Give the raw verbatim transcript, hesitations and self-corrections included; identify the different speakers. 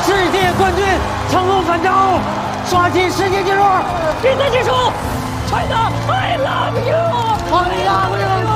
Speaker 1: 世界冠军成功反超，刷新世界纪录！
Speaker 2: 比赛结束，China，I love you，I love you。